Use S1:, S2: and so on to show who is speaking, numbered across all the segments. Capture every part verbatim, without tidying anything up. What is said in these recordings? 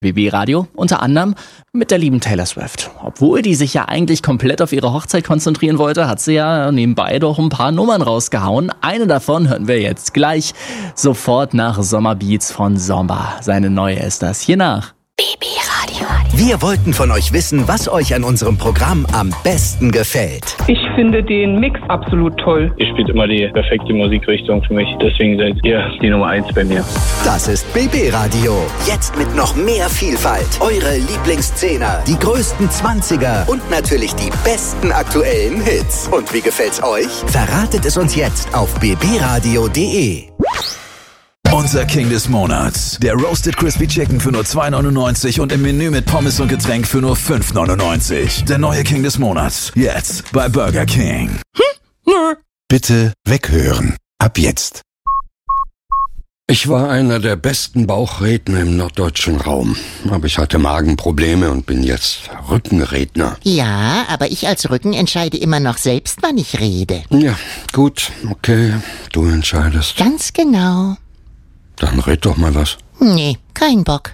S1: B B Radio, unter anderem mit der lieben Taylor Swift. Obwohl die sich ja eigentlich komplett auf ihre Hochzeit konzentrieren wollte, hat sie ja nebenbei doch ein paar Nummern rausgehauen. Eine davon hören wir jetzt gleich sofort nach Sommerbeats von Zomba. Seine neue ist das hier nach B B Radio.
S2: Wir wollten von euch wissen, was euch an unserem Programm am besten gefällt.
S3: Ich finde den Mix absolut toll.
S4: Ihr spielt immer die perfekte Musikrichtung für mich. Deswegen seid ihr die Nummer eins bei mir.
S2: Das ist B B Radio. Jetzt mit noch mehr Vielfalt. Eure Lieblingszehner, die größten Zwanziger und natürlich die besten aktuellen Hits. Und wie gefällt's euch? Verratet es uns jetzt auf b b radio punkt d e.
S5: Unser King des Monats. Der Roasted Crispy Chicken für nur zwei neunundneunzig und im Menü mit Pommes und Getränk für nur fünf neunundneunzig. Der neue King des Monats. Jetzt bei Burger King.
S6: Bitte weghören. Ab jetzt.
S7: Ich war einer der besten Bauchredner im norddeutschen Raum. Aber ich hatte Magenprobleme und bin jetzt Rückenredner.
S8: Ja, aber ich als Rücken entscheide immer noch selbst, wann ich rede.
S7: Ja, gut, okay. Du entscheidest.
S8: Ganz genau.
S7: Dann red doch mal was.
S8: Nee, kein Bock.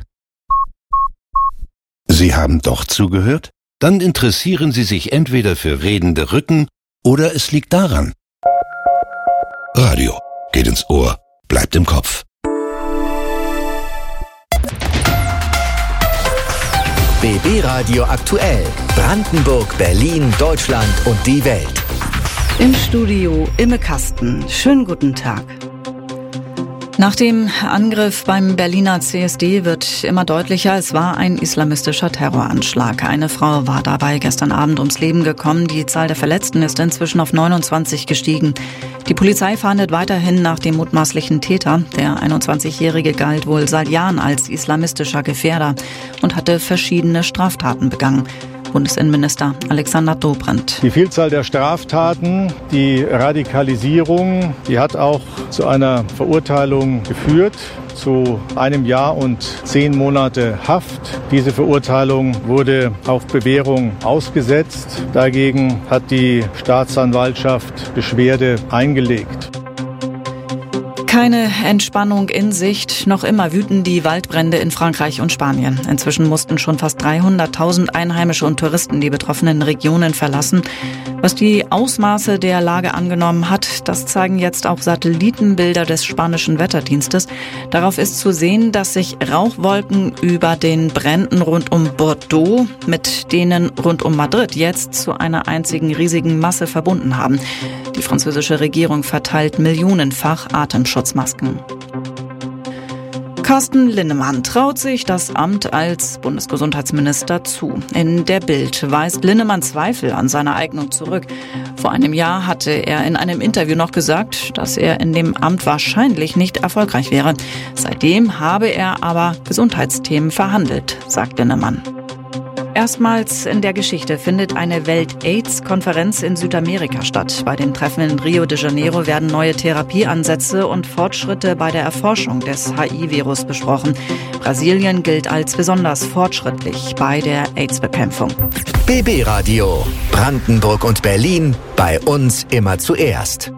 S6: Sie haben doch zugehört? Dann interessieren Sie sich entweder für redende Rücken oder es liegt daran. Radio geht ins Ohr, bleibt im Kopf.
S2: B B Radio aktuell. Brandenburg, Berlin, Deutschland und die Welt.
S9: Im Studio Imme Kasten. Schönen guten Tag. Nach dem Angriff beim Berliner C S D wird immer deutlicher, es war ein islamistischer Terroranschlag. Eine Frau war dabei gestern Abend ums Leben gekommen. Die Zahl der Verletzten ist inzwischen auf neunundzwanzig gestiegen. Die Polizei fahndet weiterhin nach dem mutmaßlichen Täter. Der einundzwanzigjährige galt wohl seit Jahren als islamistischer Gefährder und hatte verschiedene Straftaten begangen. Bundesinnenminister Alexander Dobrindt.
S10: Die Vielzahl der Straftaten, die Radikalisierung, die hat auch zu einer Verurteilung geführt, zu einem Jahr und zehn Monate Haft. Diese Verurteilung wurde auf Bewährung ausgesetzt. Dagegen hat die Staatsanwaltschaft Beschwerde eingelegt.
S9: Keine Entspannung in Sicht. Noch immer wüten die Waldbrände in Frankreich und Spanien. Inzwischen mussten schon fast dreihunderttausend Einheimische und Touristen die betroffenen Regionen verlassen. Was die Ausmaße der Lage angenommen hat, das zeigen jetzt auch Satellitenbilder des spanischen Wetterdienstes. Darauf ist zu sehen, dass sich Rauchwolken über den Bränden rund um Bordeaux mit denen rund um Madrid jetzt zu einer einzigen riesigen Masse verbunden haben. Die französische Regierung verteilt millionenfach Atemschutzmasken. Carsten Linnemann traut sich das Amt als Bundesgesundheitsminister zu. In der Bild weist Linnemann Zweifel an seiner Eignung zurück. Vor einem Jahr hatte er in einem Interview noch gesagt, dass er in dem Amt wahrscheinlich nicht erfolgreich wäre. Seitdem habe er aber Gesundheitsthemen verhandelt, sagt Linnemann. Erstmals in der Geschichte findet eine Welt-AIDS-Konferenz in Südamerika statt. Bei dem Treffen in Rio de Janeiro werden neue Therapieansätze und Fortschritte bei der Erforschung des H I-Virus besprochen. Brasilien gilt als besonders fortschrittlich bei der AIDS-Bekämpfung.
S2: B B Radio. Brandenburg und Berlin. Bei uns immer zuerst.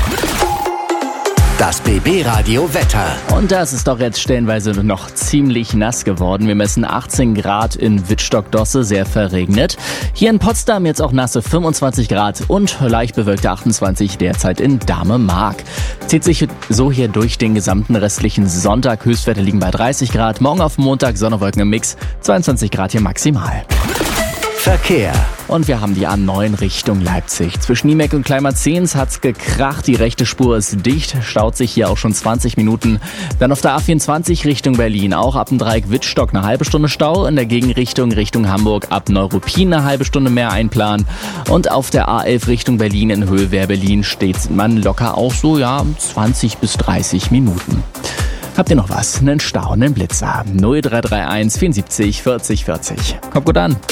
S2: Das B B Radio Wetter.
S1: Und das ist doch jetzt stellenweise noch ziemlich nass geworden. Wir messen achtzehn Grad in Wittstock-Dosse, sehr verregnet. Hier in Potsdam jetzt auch nasse fünfundzwanzig Grad und leicht bewölkte achtundzwanzig derzeit in Dahme-Mark. Zieht sich so hier durch den gesamten restlichen Sonntag. Höchstwerte liegen bei dreißig Grad. Morgen auf Montag Sonne, Wolken im Mix, zweiundzwanzig Grad hier maximal.
S2: Verkehr.
S1: Und wir haben die A neun Richtung Leipzig. Zwischen Niemeck und Kleinmarzens hat's gekracht. Die rechte Spur ist dicht. Staut sich hier auch schon zwanzig Minuten. Dann auf der A vierundzwanzig Richtung Berlin. Auch ab dem Dreieck Wittstock eine halbe Stunde Stau. In der Gegenrichtung Richtung Hamburg ab Neuruppin eine halbe Stunde mehr einplanen. Und auf der A elf Richtung Berlin in Höhe Berlin steht man locker auch so, ja, zwanzig bis dreißig Minuten. Habt ihr noch was? Einen Stau, einen Blitzer? null drei drei eins vierundsiebzig vierzig vierzig. Kommt gut an.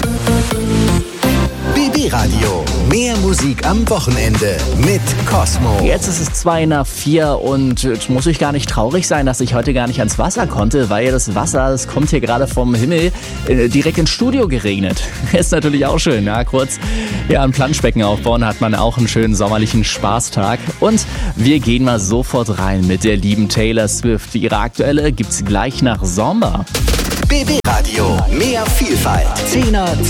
S2: B B Radio. Mehr Musik am Wochenende mit Cosmo.
S1: Jetzt ist es zwei nach vier und jetzt muss ich gar nicht traurig sein, dass ich heute gar nicht ans Wasser konnte, weil das Wasser, das kommt hier gerade vom Himmel äh, direkt ins Studio geregnet. Ist natürlich auch schön, ja, kurz ja, ein Planschbecken aufbauen, hat man auch einen schönen sommerlichen Spaßtag. Und wir gehen mal sofort rein mit der lieben Taylor Swift. Ihre aktuelle gibt's gleich nach Zomba.
S2: B B Radio. Mehr Vielfalt. Zehner